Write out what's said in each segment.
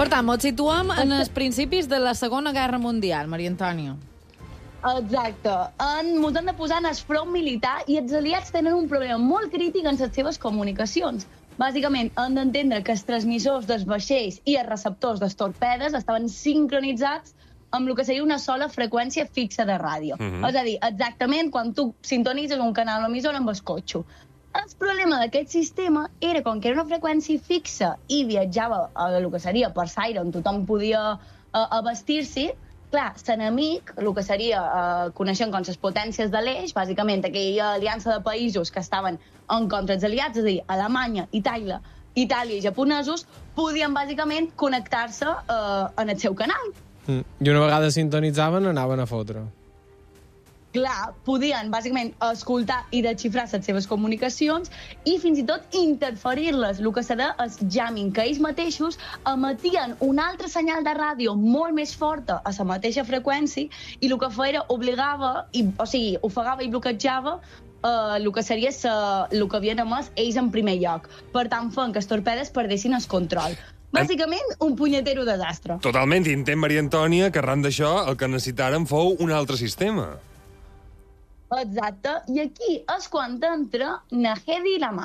Per tant, ens situem en els principis de la Segona Guerra Mundial, Maria Antònia. Exacte. Ens han de posar en el front militar i els aliats tenen un problema molt crític en les seves comunicacions. Bàsicament, han d'entendre que els transmissors dels vaixells i els receptors dels torpedes estaven sincronitzats amb el que seria una sola freqüència fixa de ràdio. És a dir, exactament quan tu sintonitzes un canal o emissora amb el cotxe. El problema d'aquest sistema era, com que era una freqüència fixa i viatjava a el que seria per l'aire, on tothom podia abastir-s'hi, clar, l'enemic, el que seria, coneixent com les potències de l'eix, bàsicament aquella aliança de països que estaven en contra dels aliats, és a dir, Alemanya, Itàlia i japonesos, podien bàsicament connectar-se en el seu canal. I una vegada sintonitzaven, anaven a fotre. Clar, podien, bàsicament, escoltar i desxifrar les seves comunicacions i fins i tot interferir-les, el que serà el jamming, que ells mateixos emetien un altre senyal de ràdio molt més forta a la mateixa freqüència i el que feia obligava, ofegava i bloquejava el que seria el que havien emès ells en primer lloc. Per tant, feien que els torpedes perdessin el control. Bàsicament, un punyetero desastre. Totalment, i entenc, Maria Antònia, que arran d'això el que necessitàrem fou un altre sistema. Exacte, i aquí és quan entra Nahedi Lamar.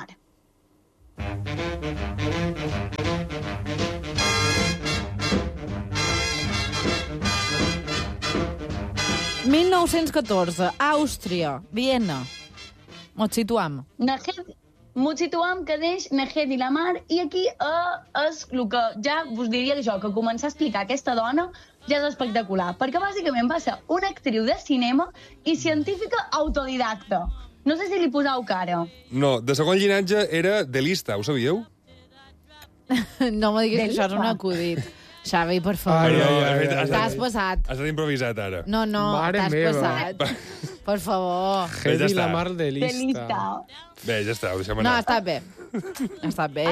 «1914, Àustria, Viena». Ens situam. Ens situam que deix Nahedi Lamar i aquí és el que ja vos diria jo, que començar a explicar aquesta dona ja és espectacular, perquè bàsicament va ser una actriu de cinema i científica autodidacta. No sé si li posau cara. No, de segon llinatge era de lista, ho sabíeu? No me diguis que això és un acudit. Xavi, per favor. T'has passat. Has estat improvisat, ara. No, t'has passat. Per favor. Hedi Lamar de lista. De lista. Bé, ja està, ho deixem No, anar. ha estat bé. Ha estat bé.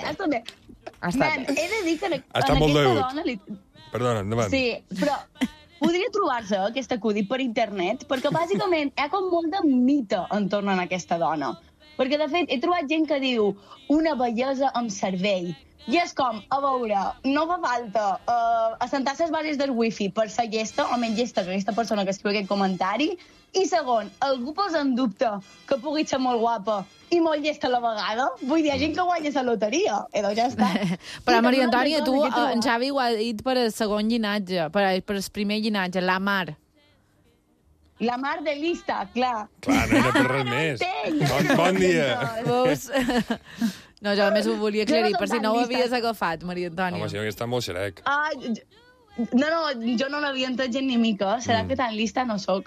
He de dir que en Està molt aquesta degut. dona... Perdona, endavant. Sí, però podria trobar-se aquest acudit per internet, perquè bàsicament hi ha com molt de mite entorn a aquesta dona. Perquè, de fet, he trobat gent que diu una bellesa amb cervell. I és com, a veure, no fa falta assentar les bases del wifi per ser llesta o menys llesta que aquesta persona que escriu aquest comentari. I segon, algú posa en dubte que pugui ser molt guapa i molt llesta a la vegada? Vull dir, hi ha gent que guanya la loteria. Doncs ja està. Però, Maria Antònia, tu, en Xavi ho ha dit per el segon llinatge, per el primer llinatge, la Mar. La Mar de lista, clar. Clar, no era per res més. Bon dia. Veus? No, jo només ho volia aclarir, per si no ho havies agafat, Maria Antònia. Home, si no, està molt xerec. No, jo no l'havia entès gent ni mica. Serà que tan lista no sóc.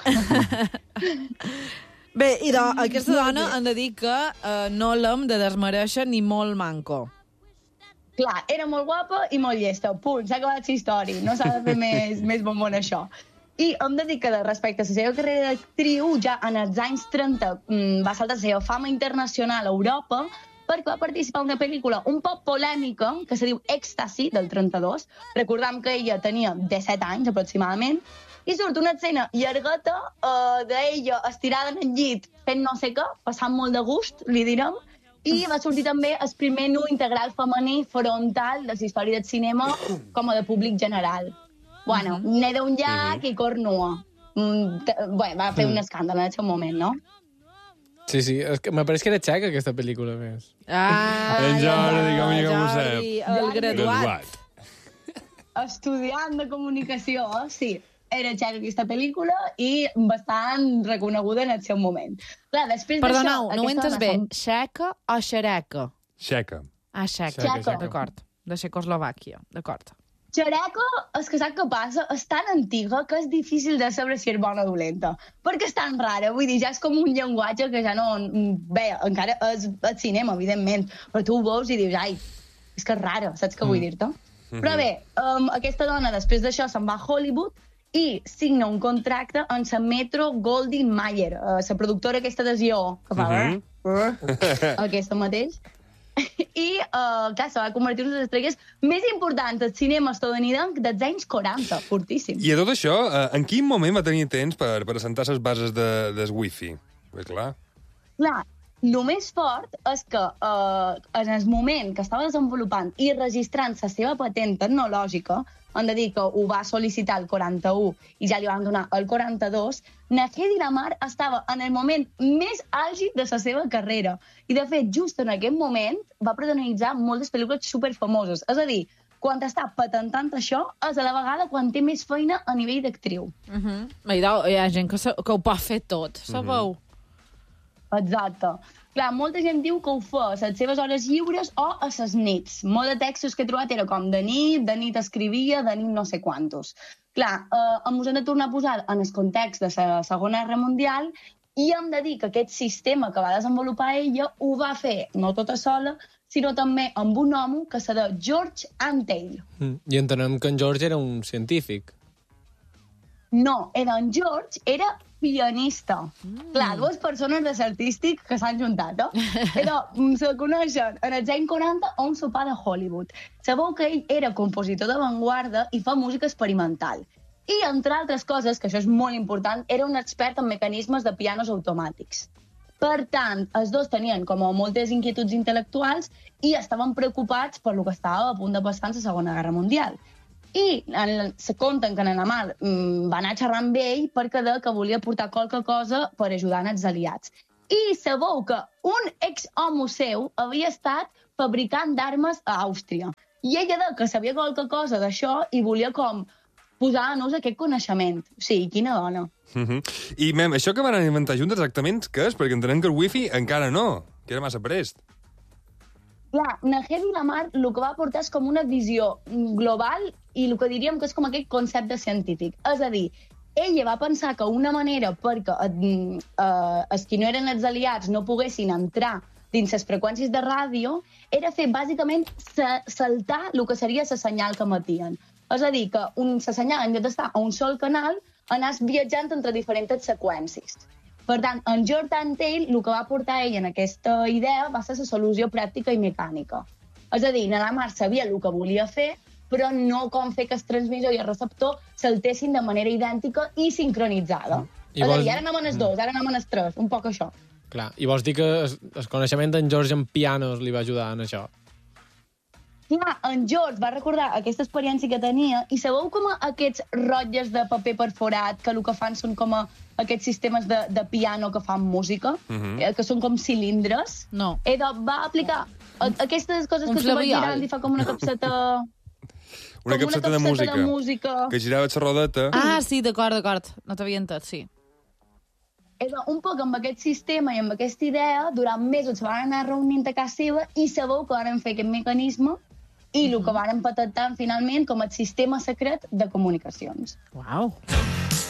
Bé, i aquesta dona hem de dir que no l'hem de desmereixer ni molt manco. Clar, era molt guapa i molt llesta. Punt, s'ha acabat la història. No s'ha de fer més bombon això. I hem de dir que respecte a la seva carrera d'actriu, ja en els anys 30 va saltar la seva fama internacional a Europa perquè va participar en una pel·lícula un poc polèmica que se diu Èxtasi, del 32. Recordam que ella tenia 17 anys, aproximadament, i surt una escena llargueta d'ella estirada en el llit fent no sé què, passant molt de gust, li direm, i va sortir també el primer nu integral femení frontal de la història del cinema com a de públic general. Bueno, neda un llac i cor nua. Va fer un escàndol en el seu moment, no? Sí, és que me pareix que era txeca, aquesta pel·lícula, més. En Jordi, com ho sap. El graduat. Estudiant de comunicació, sí. Era txeca aquesta pel·lícula i bastant reconeguda en el seu moment. Clar, després d'això... Perdoneu, no ho entes bé. Xeca o xereca? Xeca. Ah, xeca. D'acord. De Xecoslovàquia, d'acord. Xereca, és que sap què passa? És tan antiga que és difícil de saber si és bona o dolenta. Perquè és tan rara, vull dir, ja és com un llenguatge que ja no... Bé, encara és el cinema, evidentment, però tu ho veus i dius, ai, és que és rara, saps què vull dir-te? Però bé, aquesta dona després d'això se'n va a Hollywood i signa un contracte amb la Metro Goldwyn Mayer, la productora aquesta de Sió, que fa aquesta mateix. I, clar, se va convertir en les estrelles més importants del cinema estadounidenc dels anys 40, fortíssim. I a tot això, en quin moment va tenir temps per assentar les bases del wifi? Bé, clar. Clar, el més fort és que en el moment que estava desenvolupant i registrant la seva patent tecnològica, hem de dir que ho va sol·licitar el 41 i ja li van donar el 42, Hedy Lamarr estava en el moment més àlgid de la seva carrera. I, de fet, just en aquest moment va protagonitzar moltes pel·lícules superfamoses. És a dir, quan està patentant això, és a la vegada quan té més feina a nivell d'actriu. Hi ha gent que ho pot fer tot, sabeu? Exacte. Clar, molta gent diu que ho fa a les seves hores lliures o a les nits. Molts de textos que he trobat era com de nit escrivia, de nit no sé quantos. Clar, ens hem de tornar a posar en el context de la Segona Guerra Mundial i hem de dir que aquest sistema que va desenvolupar ella ho va fer no tota sola, sinó també amb un home que se deia George Antheil. I entenem que en George era un científic. No, en George era pianista. Clar, dues persones de l'artístic que s'han juntat, Però se coneixen en els anys 40 a un sopar de Hollywood. Sabeu que ell era compositor d'avantguarda i fa música experimental. I, entre altres coses, que això és molt important, era un expert en mecanismes de pianos automàtics. Per tant, els dos tenien com moltes inquietuds intel·lectuals i estaven preocupats per lo que estava a punt de passar en la Segona Guerra Mundial. I se conten que en Lamarr va anar a xerrar amb ell perquè deia que volia portar qualque cosa per ajudar els aliats. I sabeu que un ex-homo seu havia estat fabricant d'armes a Àustria. I ella deia que sabia qualque cosa d'això i volia com posar en ús aquest coneixement. O sigui, quina dona. I, això que van inventar junts exactament què és? Perquè entenem que el wifi encara no, que era massa prest. Clar, Hedy Lamarr el que va portar és com una visió global i el que diríem que és com aquest concepte científic. És a dir, ella va pensar que una manera perquè els que no eren els aliats no poguessin entrar dins les freqüències de ràdio era fer, bàsicament, saltar el que seria la senyal que emetien. És a dir, que la senyal, en lloc d'estar a un sol canal, anés viatjant entre diferents seqüències. Per tant, en George Antheil, el que va portar ell en aquesta idea va ser la solució pràctica i mecànica. És a dir, Lamarr sabia el que volia fer, però no com fer que el transmissor i el receptor saltessin de manera idèntica i sincronitzada. És a dir, ara anem en els dos, ara anem en els tres, un poc això. Clar, i vols dir que el coneixement d'en George en pianos li va ajudar en això? Clar, en George va recordar aquesta experiència que tenia i sabeu com aquests rotlles de paper perforat que el que fan són com aquests sistemes de piano que fan música, que són com cilindres? No. Va aplicar aquestes coses que se va girant i fa com una capseta... Una capseta de música. Que girava la rodeta. Ah, sí, d'acord. No t'havia entès, sí. Un poc amb aquest sistema i amb aquesta idea, durant mesos se van anar reunint a casa seva i sabeu que van fer aquest mecanisme i el que van patentar finalment com el sistema secret de comunicacions. Uau!